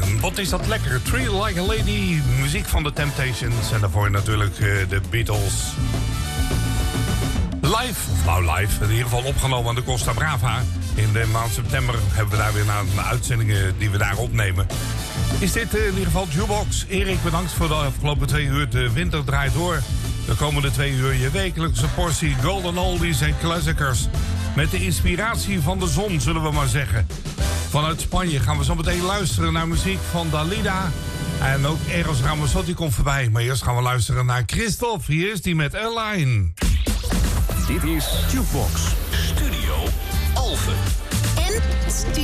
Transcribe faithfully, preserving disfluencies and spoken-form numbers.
En wat is dat lekker. Treat Like a Lady, muziek van The Temptations. En daarvoor natuurlijk uh, de Beatles. Live, of nou live, in ieder geval opgenomen aan de Costa Brava. In de maand september hebben we daar weer naar uitzendingen die we daar opnemen. Is dit uh, in ieder geval Jukebox. Erik, bedankt voor de afgelopen twee uur. De winter draait door. De komende twee uur je wekelijkse portie Golden Oldies en Classicers. Met de inspiratie van de zon, zullen we maar zeggen. Vanuit Spanje gaan we zo meteen luisteren naar muziek van Dalida. En ook Eros Ramazzotti komt voorbij. Maar eerst gaan we luisteren naar Christophe. Hier is die met Airline. Dit is Jukebox Studio Alphen. En Studio